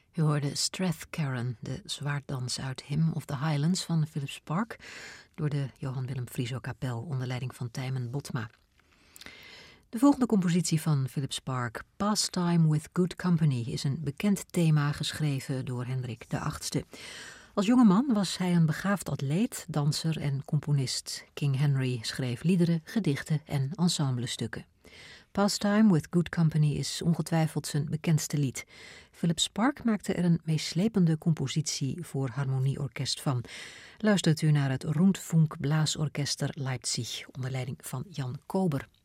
U hoorde Strathcairn, de zwaarddans uit Hymn of the Highlands van Philip Sparke, door de Johan Willem Frieso Kapel onder leiding van Tijmen Botma. De volgende compositie van Philip Sparke, Pastime with Good Company, is een bekend thema geschreven door Hendrik VIII. Als jonge man was hij een begaafd atleet, danser en componist. King Henry schreef liederen, gedichten en ensemblestukken. Pastime with Good Company is ongetwijfeld zijn bekendste lied. Philip Sparke maakte er een meeslepende compositie voor harmonieorkest van. Luistert u naar het Rundfunk Blaasorchester Leipzig onder leiding van Jan Kober.